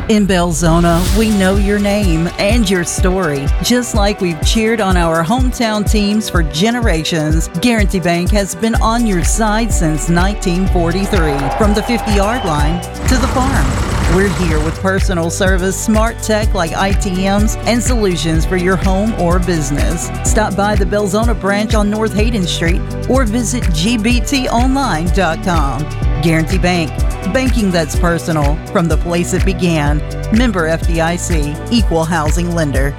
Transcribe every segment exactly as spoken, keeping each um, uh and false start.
In Belzona, we know your name and your story. Just like we've cheered on our hometown teams for generations, Guarantee Bank has been on your side since nineteen forty-three. From the fifty-yard line to the farm, we're here with personal service, smart tech like I T Ms, and solutions for your home or business. Stop by the Belzona branch on North Hayden Street or visit G B T online dot com. Guarantee Bank, banking that's personal from the place it began. Member F D I C, Equal Housing Lender.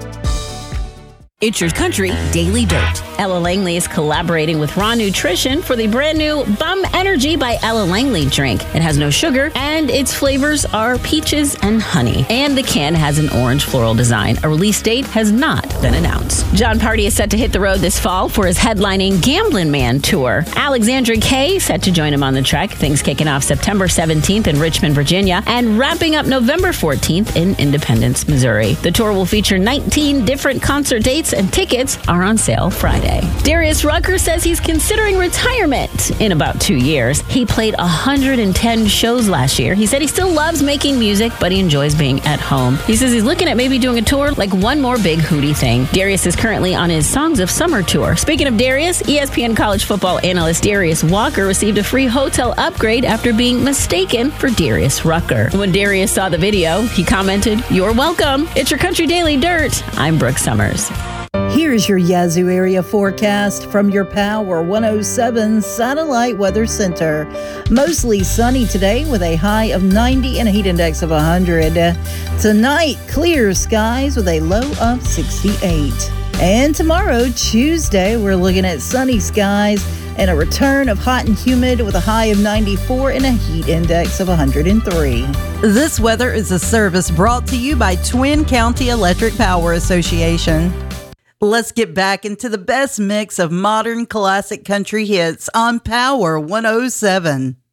It's Your Country Daily Dirt. Ella Langley is collaborating with Raw Nutrition for the brand new Bum Energy by Ella Langley drink. It has no sugar, and its flavors are peaches and honey. And the can has an orange floral design. A release date has not been announced. John Party is set to hit the road this fall for his headlining Gamblin' Man tour. Alexandra Kay set to join him on the trek. Things kicking off September seventeenth in Richmond, Virginia, and wrapping up November fourteenth in Independence, Missouri. The tour will feature nineteen different concert dates, and tickets are on sale Friday. Darius Rucker says he's considering retirement in about two years. He played one hundred ten shows last year. He said he still loves making music, but he enjoys being at home. He says he's looking at maybe doing a tour, like one more big Hootie thing. Darius is currently on his Songs of Summer tour. Speaking of Darius, E S P N college football analyst Darius Walker received a free hotel upgrade after being mistaken for Darius Rucker. When Darius saw the video, he commented, "You're welcome. It's Your Country Daily Dirt. I'm Brooke Summers." Here's your Yazoo area forecast from your Power one oh seven Satellite Weather Center. Mostly sunny today with a high of ninety and a heat index of one hundred. Tonight, clear skies with a low of sixty-eight. And tomorrow, Tuesday, we're looking at sunny skies and a return of hot and humid with a high of ninety-four and a heat index of one hundred three. This weather is a service brought to you by Twin County Electric Power Association. Let's get back into the best mix of modern classic country hits on Power one oh seven.